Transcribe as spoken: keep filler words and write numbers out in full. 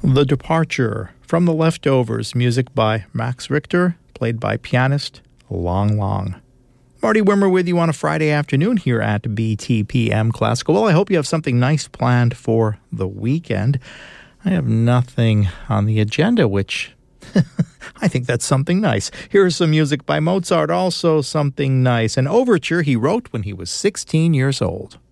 The Departure from The Leftovers, music by Max Richter, played by pianist Long Long. Marty Wimmer with you on a Friday afternoon here at B T P M Classical. Well, I hope you have something nice planned for the weekend. I have nothing on the agenda, which I think that's something nice. Here's some music by Mozart, also something nice. An overture he wrote when he was sixteen years old.